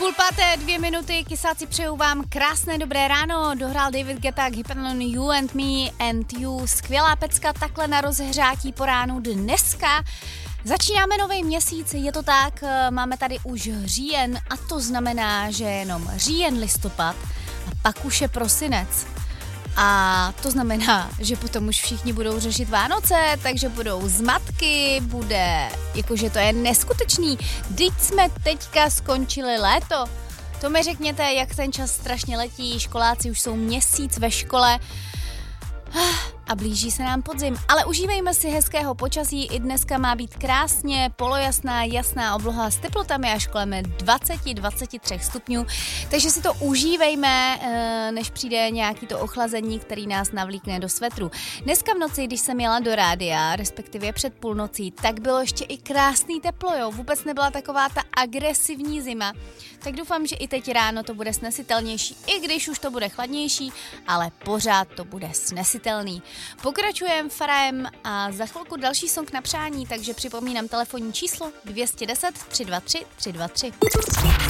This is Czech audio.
7:30, 2 minuty, kysáci přeju vám krásné dobré ráno, dohrál David Guetta, Hypnon, You and Me and You, skvělá pecka takhle na rozehřátí po ránu dneska. Začínáme nový měsíc, je to tak, máme tady už říjen a to znamená, že jenom říjen, listopad a pak už je prosinec. A to znamená, že potom už všichni budou řešit Vánoce, takže budou zmatky, bude, jakože to je neskutečný. Vždyť jsme teďka skončili léto. To mi řekněte, jak ten čas strašně letí, školáci už jsou měsíc ve škole a blíží se nám podzim. Ale užívejme si hezkého počasí, i dneska má být krásně polojasná, jasná obloha s teplotami až kolem 20-23 stupňů, takže si to užívejme, než přijde nějaký to ochlazení, který nás navlíkne do svetru. Dneska v noci, když jsem jela do rádia, respektive před půlnocí, tak bylo ještě i krásný teplo, jo, vůbec nebyla taková ta agresivní zima, tak doufám, že i teď ráno to bude snesitelnější, i když už to bude chladnější, ale pořád to bude snesitelný. Pokračujeme Faraem a za chvilku další song na přání, takže připomínám telefonní číslo 210 323 323.